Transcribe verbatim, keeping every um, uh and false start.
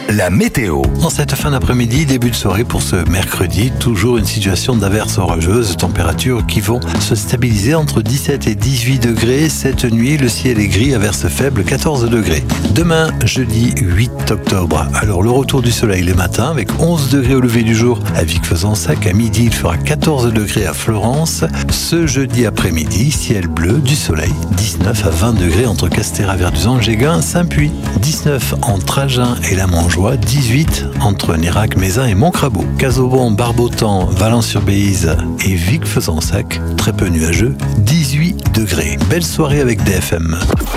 la météo. En cette fin d'après-midi, début de soirée pour ce mercredi, toujours une situation d'averses orageuses, températures qui vont se stabiliser entre dix-sept et dix-huit degrés. Cette nuit, le ciel est gris, averses faibles, quatorze degrés. Demain, jeudi huit octobre, alors le retour du soleil les matins avec onze degrés au lever du jour à Vic-Fezensac. À midi, il fera quatorze degrés à Florence. Ce jeudi après-midi, ciel bleu, du soleil, dix-neuf à vingt degrés entre Castéra-Verduzan, Géguin, Saint-Puy, dix-neuf entre Agen et la Montjoie, dix-huit entre Nérac, Mézin et Montcrabeau. Casaubon, Barbotan, Valence-sur-Béize et Vic-Fezensac, très peu nuageux, dix-huit degrés. Belle soirée avec D F M.